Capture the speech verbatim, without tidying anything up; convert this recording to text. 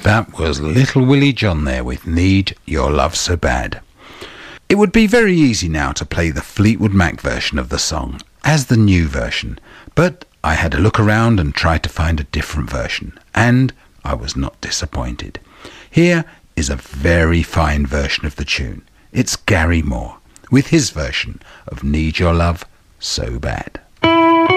That was Little Willie John there with Need Your Love So Bad. It would be very easy now to play the Fleetwood Mac version of the song as the new version, but I had a look around and tried to find a different version, and I was not disappointed. Here is a very fine version of the tune. It's Gary Moore with his version of Need Your Love So Bad.